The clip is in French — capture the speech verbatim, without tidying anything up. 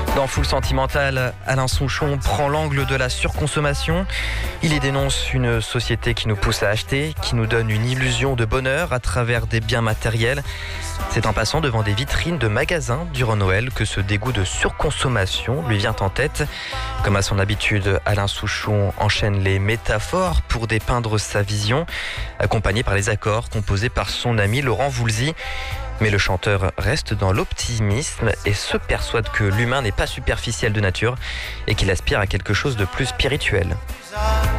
Dans Foule Sentimentale, Alain Souchon prend l'angle de la surconsommation. Il y dénonce une société qui nous pousse à acheter, qui nous donne une illusion de bonheur à travers des biens matériels. C'est en passant devant des vitrines de magasins durant Noël que ce dégoût de surconsommation lui vient en tête. Comme à son habitude, Alain Souchon enchaîne les métaphores pour dépeindre sa vision, accompagné par les accords composés par son ami Laurent Voulzy. Mais le chanteur reste dans l'optimisme et se persuade que l'humain n'est pas superficiel de nature et qu'il aspire à quelque chose de plus spirituel.